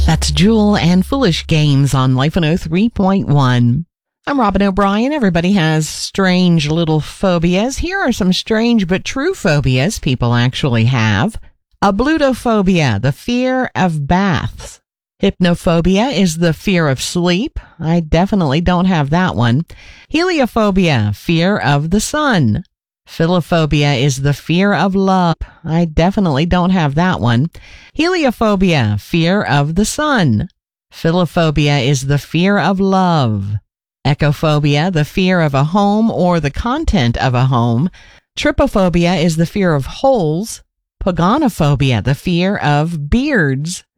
That's Jewel and Foolish Games on Life 103.1. I'm Robin O'Brien. Everybody has strange little phobias. Here are some strange but true phobias people actually have. Ablutophobia, the fear of baths. Hypnophobia is the fear of sleep. I definitely don't have that one. Heliophobia, fear of the sun. Philophobia is the fear of love. I definitely don't have that one. Heliophobia, fear of the sun. Philophobia is the fear of love. Echophobia, the fear of a home or the content of a home. Trypophobia is the fear of holes. Pogonophobia, the fear of beards.